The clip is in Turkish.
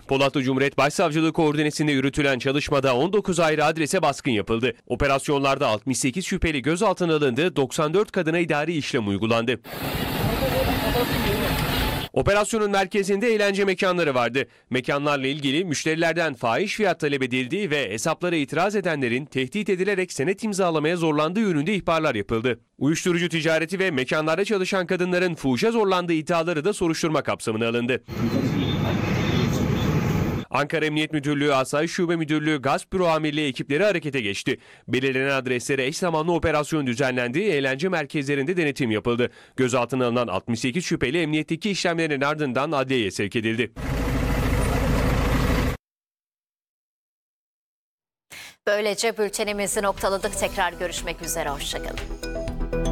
Polatlı Cumhuriyet Başsavcılığı koordinesinde yürütülen çalışmada 19 ayrı adrese baskın yapıldı. Operasyonlarda 68 şüpheli gözaltına alındı, 94 kadına idari işlem uygulandı. Operasyonun merkezinde eğlence mekanları vardı. Mekanlarla ilgili müşterilerden fahiş fiyat talep edildiği ve hesaplara itiraz edenlerin tehdit edilerek senet imzalamaya zorlandığı yönünde ihbarlar yapıldı. Uyuşturucu ticareti ve mekanlarda çalışan kadınların fuhuşa zorlandığı iddiaları da soruşturma kapsamına alındı. Ankara Emniyet Müdürlüğü, Asayiş Şube Müdürlüğü, Gasp Büro Amirliği ekipleri harekete geçti. Belirlenen adreslere eş zamanlı operasyon düzenlendi, eğlence merkezlerinde denetim yapıldı. Gözaltına alınan 68 şüpheli emniyetteki işlemlerin ardından adliyeye sevk edildi. Böylece bültenimizi noktaladık. Tekrar görüşmek üzere. Hoşça kalın.